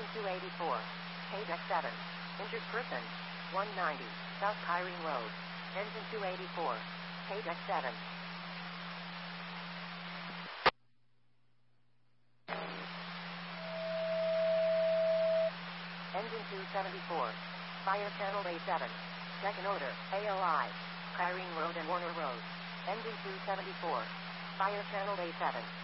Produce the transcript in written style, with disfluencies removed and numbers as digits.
Engine 284. Deck 7. Injured person. 190. South Kyrene Road. Engine 284. Deck 7. Engine 274. Fire Channel A7. Second order, AOI. Kyrene Road and Warner Road. Engine 274. Fire Channel A7.